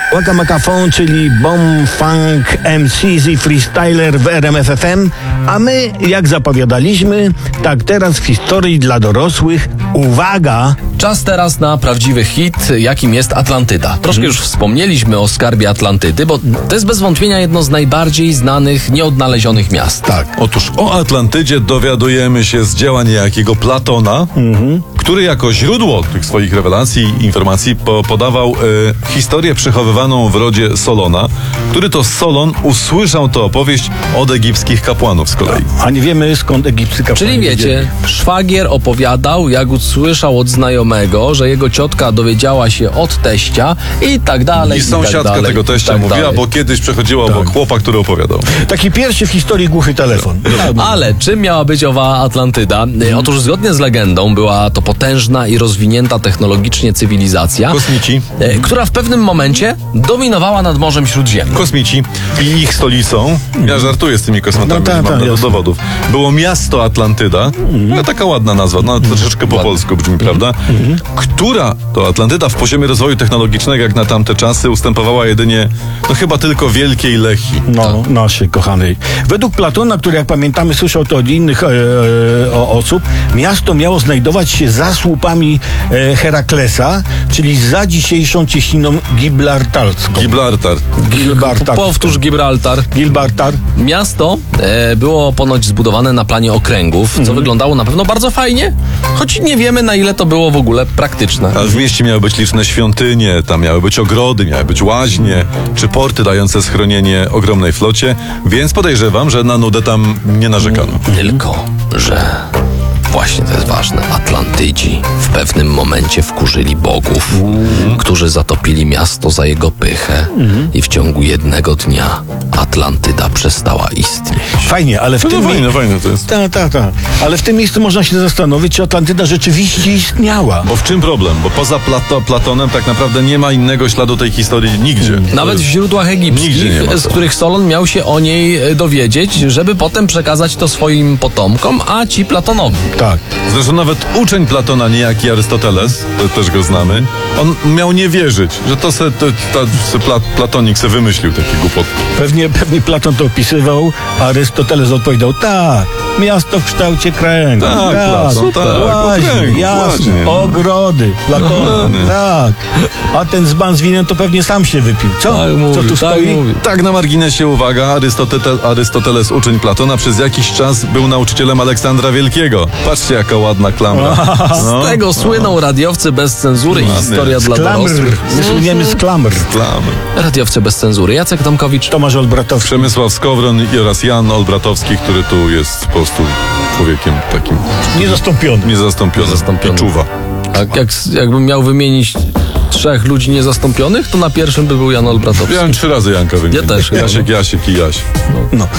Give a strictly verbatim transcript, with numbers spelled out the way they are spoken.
Waka Makafon, czyli Bomb Funk M C Z Freestyler w R M F F M, a my, jak zapowiadaliśmy, tak teraz w historii dla dorosłych, uwaga! Czas teraz na prawdziwy hit, jakim jest Atlantyda. Troszkę już wspomnieliśmy o skarbie Atlantydy, bo to jest bez wątpienia jedno z najbardziej znanych, nieodnalezionych miast. Tak. Otóż o Atlantydzie dowiadujemy się z dzieła niejakiego Platona, mhm. który jako źródło tych swoich rewelacji i informacji po, podawał e, historię przechowywaną w rodzie Solona, który to Solon usłyszał tę opowieść od egipskich kapłanów z kolei. A nie wiemy, skąd egipscy kapłani. Czyli wiecie, szwagier opowiadał, jak usłyszał od znajomego, że jego ciotka dowiedziała się od teścia i tak dalej. I sąsiadka i tak dalej, tego teścia tak mówiła, dalej. bo kiedyś przechodziła obok Tak. chłopa, który opowiadał. Taki pierwszy w historii głuchy telefon. Ale czym miała być owa Atlantyda? Otóż zgodnie z legendą była to potężna i rozwinięta technologicznie cywilizacja, Kosmici. e, która w pewnym momencie dominowała nad Morzem Śródziemnym. Kosmici i ich stolicą, ja żartuję z tymi kosmitami, No ta, ta, mam do jasne. dowodów, było miasto Atlantyda, no, taka ładna nazwa, no troszeczkę po polsku brzmi, prawda? Która to Atlantyda w poziomie rozwoju technologicznego jak na tamte czasy ustępowała jedynie, no chyba tylko wielkiej Lechii. No, naszej kochanej. Według Platona, który jak pamiętamy słyszał to od innych e, e, o, osób, miasto miało znajdować się za słupami e, Heraklesa, czyli za dzisiejszą cieśniną Gibraltarską. Gibraltar. Gibraltar. Powtórz Gibraltar. Gibraltar. Miasto e, było ponoć zbudowane na planie okręgów, co wyglądało na pewno bardzo fajnie, choć nie wiemy, na ile to było w ogóle praktyczne. A w mieście miały być liczne świątynie, tam miały być ogrody, miały być łaźnie, czy porty dające schronienie ogromnej flocie, więc podejrzewam, że na nudę tam nie narzekano. Tylko, że właśnie to jest ważne. Atlantydzi w pewnym momencie wkurzyli bogów, mm. którzy zatopili miasto za jego pychę mm. i w ciągu jednego dnia Atlantyda przestała istnieć. Fajnie, ale w No tym fajne, mie- fajne to jest. Tak, tak, tak. Ale w tym miejscu można się zastanowić, czy Atlantyda rzeczywiście istniała. Bo w czym problem? Bo poza Plato, Platonem tak naprawdę nie ma innego śladu tej historii nigdzie. Nawet w źródłach Nigdzie nie egipskich, ma z to. których Solon miał się o niej e, dowiedzieć, żeby potem przekazać to swoim potomkom, a ci Platonowi. Tak. Zresztą nawet uczeń Platona, niejaki Arystoteles, to też go znamy, on miał nie wierzyć, że to se, to, ta, se Pla, Platonik se wymyślił takie głupoty. Pewnie, pewnie Platon to opisywał, a Arystoteles odpowiedział, tak, miasto w kształcie kręgu. Tak, Platon, tak, łaźnie, okręgu, jasne, łaźnie. ogrody, Platona, tak. A ten dzban z winem to pewnie sam się wypił. Co? Tak mówi, Co tu tak stoi? mówi. Tak na marginesie uwaga, Arystotel, Arystoteles, uczeń Platona, przez jakiś czas był nauczycielem Aleksandra Wielkiego. Patrzcie, jaka ładna klamra. No. Z tego słyną radiowcy bez cenzury i Ładnie. historia dla Klamr. dorosłych. My słyniemy z klamr. Klamry. Radiowcy bez cenzury. Jacek Tomkowicz. Tomasz Olbratowski. Przemysław Skowron oraz Jan Olbratowski, który tu jest po prostu człowiekiem takim Niezastąpiony. niezastąpionym. Niezastąpionym. I czuwa. A jak, jakbym miał wymienić trzech ludzi niezastąpionych, to na pierwszym by był Jan Olbratowski. Ja trzy razy Janka wymienię. Ja też. Jasiek, Jasiek i Jaś. No.